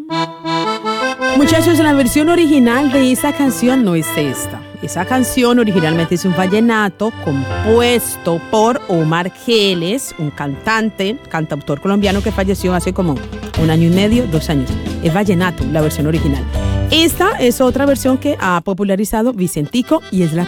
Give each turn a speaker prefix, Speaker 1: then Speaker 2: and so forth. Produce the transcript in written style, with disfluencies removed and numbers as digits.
Speaker 1: Muchachos, la versión original de esa canción no es esta. Esa canción originalmente es un vallenato compuesto por Omar Geles, un cantautor colombiano que falleció hace como 1 año y medio, 2 años. Es vallenato, la versión original. Esta es otra versión que ha popularizado Vicentico y es la